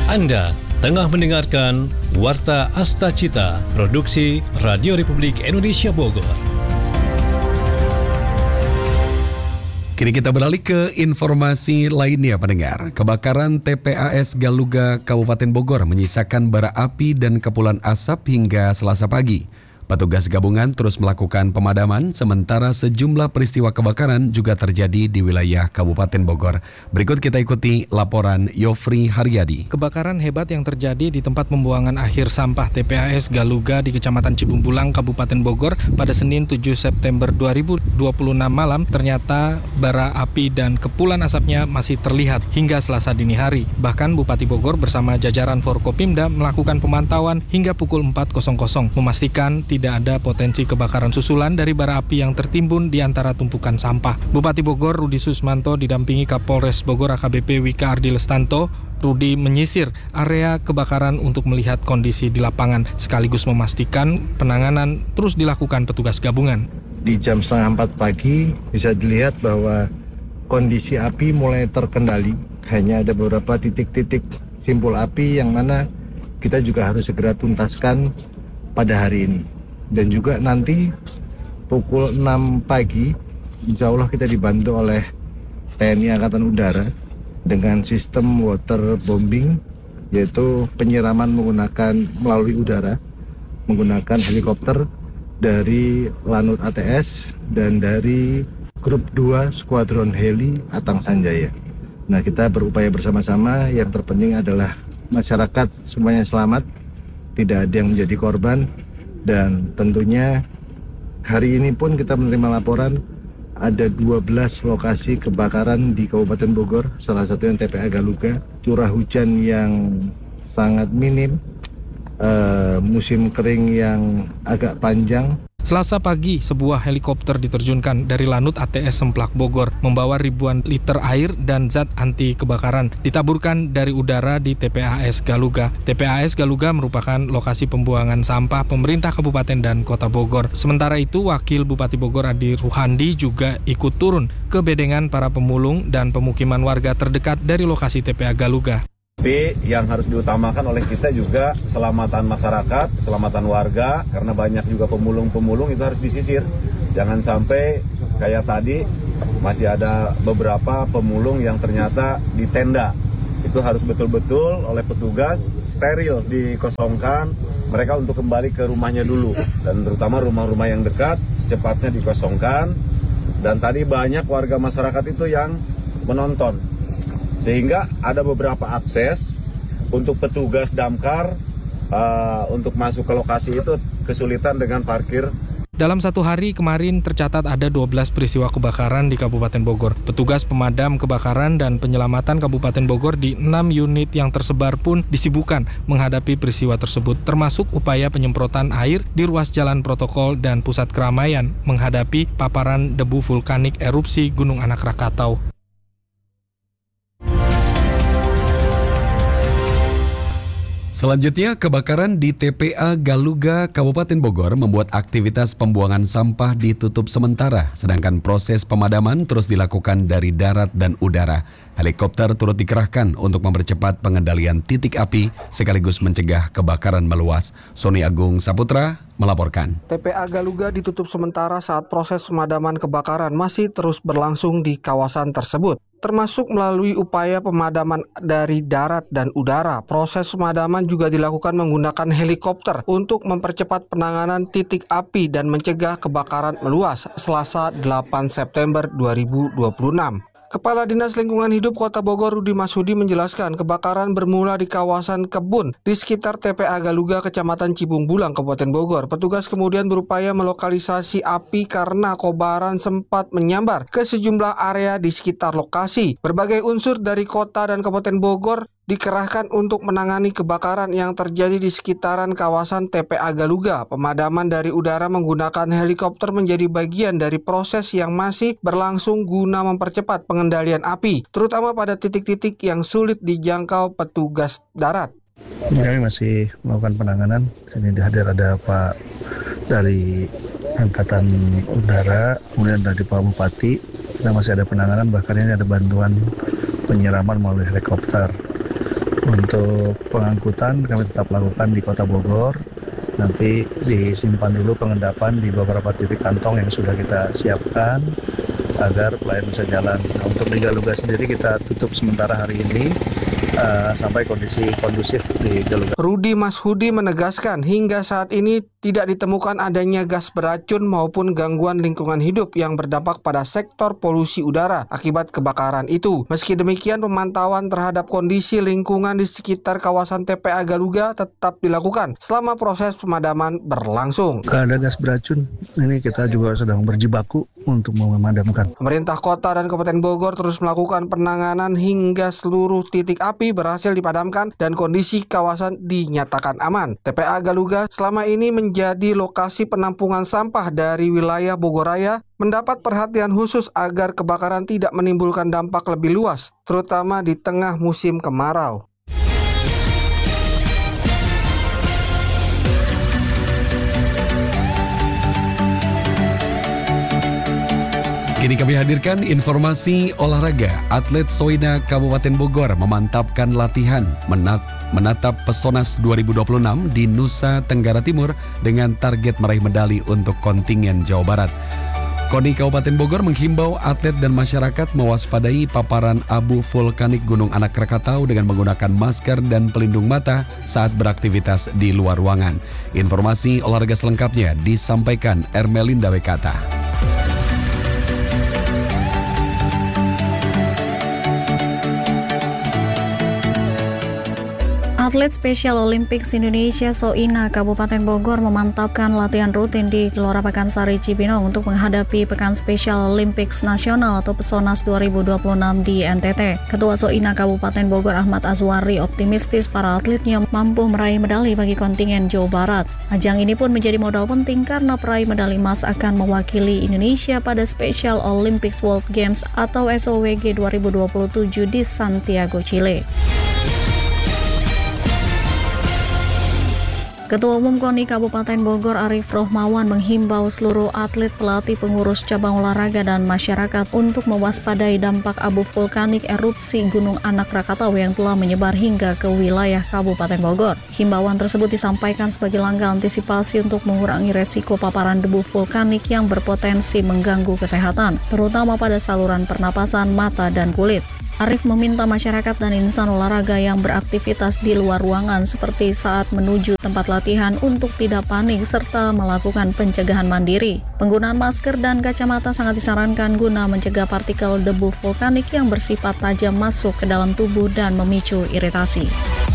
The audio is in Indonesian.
Anda tengah mendengarkan Warta Asta Cita, produksi Radio Republik Indonesia Bogor. Kini kita beralih ke informasi lainnya pendengar. Kebakaran TPAS Galuga Kabupaten Bogor menyisakan bara api dan kepulan asap hingga Selasa pagi. Petugas gabungan terus melakukan pemadaman, sementara sejumlah peristiwa kebakaran juga terjadi di wilayah Kabupaten Bogor. Berikut kita ikuti laporan Yofri Haryadi. Kebakaran hebat yang terjadi di tempat pembuangan akhir sampah TPAS Galuga di Kecamatan Cibumbulang, Kabupaten Bogor pada Senin 7 September 2026 malam, ternyata bara api dan kepulan asapnya masih terlihat hingga Selasa dini hari. Bahkan Bupati Bogor bersama jajaran Forkopimda melakukan pemantauan hingga pukul 4.00, memastikan tidak ada potensi kebakaran susulan dari bara api yang tertimbun di antara tumpukan sampah. Bupati Bogor Rudi Susmanto didampingi Kapolres Bogor AKBP Wika Ardi Lestanto. Rudi menyisir area kebakaran untuk melihat kondisi di lapangan, sekaligus memastikan penanganan terus dilakukan petugas gabungan. Di jam 3:30 pagi bisa dilihat bahwa kondisi api mulai terkendali. Hanya ada beberapa titik-titik simpul api yang mana kita juga harus segera tuntaskan pada hari ini. Dan juga nanti pukul 6 pagi insya Allah kita dibantu oleh TNI Angkatan Udara dengan sistem water bombing, yaitu penyiraman melalui udara menggunakan helikopter dari Lanut ATS dan dari Grup 2 Skuadron Heli Atang Sanjaya. Nah, kita berupaya bersama-sama, yang terpenting adalah masyarakat semuanya selamat, tidak ada yang menjadi korban. Dan tentunya hari ini pun kita menerima laporan ada 12 lokasi kebakaran di Kabupaten Bogor, salah satunya TPA Galuga. Curah hujan yang sangat minim, musim kering yang agak panjang. Selasa pagi, sebuah helikopter diterjunkan dari Lanut ATS Semplak Bogor membawa ribuan liter air dan zat anti kebakaran ditaburkan dari udara di TPAS Galuga. TPAS Galuga merupakan lokasi pembuangan sampah pemerintah Kabupaten dan Kota Bogor. Sementara itu, Wakil Bupati Bogor Adi Ruhandi juga ikut turun ke bedengan para pemulung dan pemukiman warga terdekat dari lokasi TPA Galuga. Tapi yang harus diutamakan oleh kita juga keselamatan masyarakat, keselamatan warga, karena banyak juga pemulung-pemulung itu harus disisir. Jangan sampai kayak tadi masih ada beberapa pemulung yang ternyata di tenda. Itu harus betul-betul oleh petugas steril, dikosongkan mereka untuk kembali ke rumahnya dulu. Dan terutama rumah-rumah yang dekat secepatnya dikosongkan. Dan tadi banyak warga masyarakat itu yang menonton. Sehingga ada beberapa akses untuk petugas damkar untuk masuk ke lokasi itu kesulitan dengan parkir. Dalam satu hari kemarin tercatat ada 12 peristiwa kebakaran di Kabupaten Bogor. Petugas pemadam kebakaran dan penyelamatan Kabupaten Bogor di 6 unit yang tersebar pun disibukkan menghadapi peristiwa tersebut, termasuk upaya penyemprotan air di ruas jalan protokol dan pusat keramaian menghadapi paparan debu vulkanik erupsi Gunung Anak Rakatau. Selanjutnya, kebakaran di TPA Galuga Kabupaten Bogor membuat aktivitas pembuangan sampah ditutup sementara, sedangkan proses pemadaman terus dilakukan dari darat dan udara. Helikopter turut dikerahkan untuk mempercepat pengendalian titik api sekaligus mencegah kebakaran meluas. Sony Agung Saputra melaporkan. TPA Galuga ditutup sementara saat proses pemadaman kebakaran masih terus berlangsung di kawasan tersebut, termasuk melalui upaya pemadaman dari darat dan udara. Proses pemadaman juga dilakukan menggunakan helikopter untuk mempercepat penanganan titik api dan mencegah kebakaran meluas. Selasa 8 September 2026. Kepala Dinas Lingkungan Hidup Kota Bogor Rudi Masudi menjelaskan kebakaran bermula di kawasan kebun di sekitar TPA Galuga Kecamatan Cibumbulang Kabupaten Bogor. Petugas kemudian berupaya melokalisasi api karena kobaran sempat menyambar ke sejumlah area di sekitar lokasi. Berbagai unsur dari kota dan Kabupaten Bogor dikerahkan untuk menangani kebakaran yang terjadi di sekitaran kawasan TPA Galuga. Pemadaman dari udara menggunakan helikopter menjadi bagian dari proses yang masih berlangsung guna mempercepat pengendalian api, terutama pada titik-titik yang sulit dijangkau petugas darat. Kami masih melakukan penanganan. Ini hadir ada Pak dari Angkatan Udara, kemudian dari Pak Bupati. Kita masih ada penanganan, bahkan ini ada bantuan penyiraman melalui helikopter. Untuk pengangkutan kami tetap lakukan di Kota Bogor. Nanti disimpan dulu pengendapan di beberapa titik kantong yang sudah kita siapkan agar pelayan bisa jalan. Nah, untuk di Galuga sendiri kita tutup sementara hari ini sampai kondisi kondusif di Galuga. Rudi Mashudi menegaskan hingga saat ini tidak ditemukan adanya gas beracun maupun gangguan lingkungan hidup yang berdampak pada sektor polusi udara akibat kebakaran itu. Meski demikian, pemantauan terhadap kondisi lingkungan di sekitar kawasan TPA Galuga tetap dilakukan selama proses pemadaman berlangsung. Kalau ada gas beracun, ini kita juga sedang berjibaku untuk memadamkan. Pemerintah Kota dan Kabupaten Bogor terus melakukan penanganan hingga seluruh titik api berhasil dipadamkan dan kondisi kawasan dinyatakan aman. TPA Galuga selama ini menjadi lokasi penampungan sampah dari wilayah Bogoraya, mendapat perhatian khusus agar kebakaran tidak menimbulkan dampak lebih luas, terutama di tengah musim kemarau. Kini kami hadirkan informasi olahraga. Atlet Soina Kabupaten Bogor memantapkan latihan menatap Pesonas 2026 di Nusa Tenggara Timur dengan target meraih medali untuk kontingen Jawa Barat. KONI Kabupaten Bogor menghimbau atlet dan masyarakat mewaspadai paparan abu vulkanik Gunung Anak Krakatau dengan menggunakan masker dan pelindung mata saat beraktivitas di luar ruangan. Informasi olahraga selengkapnya disampaikan Ermelinda Wekata. Atlet Special Olympics Indonesia Soina Kabupaten Bogor memantapkan latihan rutin di Gelora Pakansari Cibinong untuk menghadapi Pekan Special Olympics Nasional atau Pesonas 2026 di NTT. Ketua Soina Kabupaten Bogor Ahmad Azwari optimistis para atletnya mampu meraih medali bagi kontingen Jawa Barat. Ajang ini pun menjadi modal penting karena peraih medali emas akan mewakili Indonesia pada Special Olympics World Games atau SOWG 2027 di Santiago, Chile. Ketua Umum KONI Kabupaten Bogor Arif Rohmawan menghimbau seluruh atlet, pelatih, pengurus cabang olahraga dan masyarakat untuk mewaspadai dampak abu vulkanik erupsi Gunung Anak Krakatau yang telah menyebar hingga ke wilayah Kabupaten Bogor. Himbauan tersebut disampaikan sebagai langkah antisipasi untuk mengurangi resiko paparan debu vulkanik yang berpotensi mengganggu kesehatan, terutama pada saluran pernapasan, mata, dan kulit. Arif meminta masyarakat dan insan olahraga yang beraktivitas di luar ruangan seperti saat menuju tempat latihan untuk tidak panik serta melakukan pencegahan mandiri. Penggunaan masker dan kacamata sangat disarankan guna mencegah partikel debu vulkanik yang bersifat tajam masuk ke dalam tubuh dan memicu iritasi.